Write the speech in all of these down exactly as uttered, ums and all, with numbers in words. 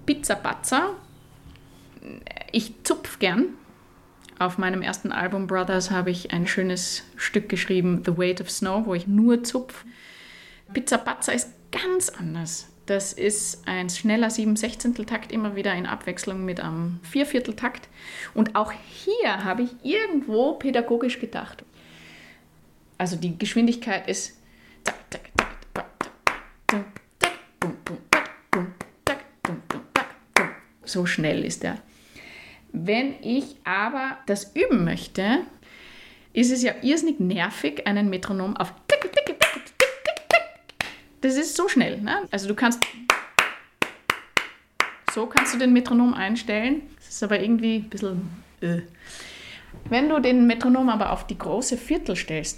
Pizza Pazza. Ich zupf gern. Auf meinem ersten Album Brothers habe ich ein schönes Stück geschrieben, The Weight of Snow, wo ich nur zupf. Pizza Pazza ist ganz anders. Das ist ein schneller sieben Sechzehntel-Takt, immer wieder in Abwechslung mit einem Viervierteltakt. Und auch hier habe ich irgendwo pädagogisch gedacht. Also die Geschwindigkeit ist so schnell ist der. Wenn ich aber das üben möchte, ist es ja irrsinnig nervig, einen Metronom auf das ist so schnell. Ne? Also du kannst so kannst du den Metronom einstellen. Das ist aber irgendwie ein bisschen äh. Wenn du den Metronom aber auf die große Viertel stellst,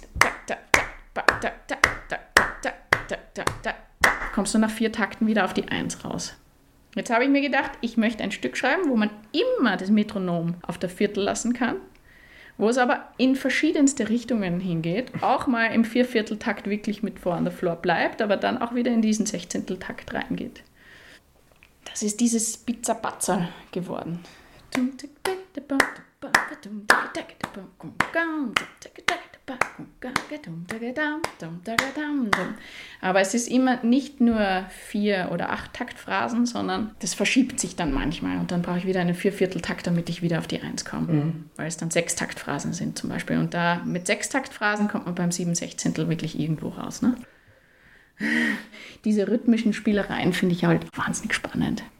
kommst du nach vier Takten wieder auf die Eins raus. Jetzt habe ich mir gedacht, ich möchte ein Stück schreiben, wo man immer das Metronom auf der Viertel lassen kann, wo es aber in verschiedenste Richtungen hingeht, auch mal im Viervierteltakt wirklich mit Four on the Floor bleibt, aber dann auch wieder in diesen Sechzehnteltakt reingeht. Das ist dieses Pizza Pazza geworden. Aber es ist immer nicht nur vier oder acht Taktphrasen, sondern das verschiebt sich dann manchmal und dann brauche ich wieder einen Viervierteltakt, damit ich wieder auf die Eins komme, mhm. weil es dann sechs Taktphrasen sind zum Beispiel. Und da mit sechs Taktphrasen kommt man beim sieben Sechzehntel wirklich irgendwo raus. Ne? Diese rhythmischen Spielereien finde ich halt wahnsinnig spannend.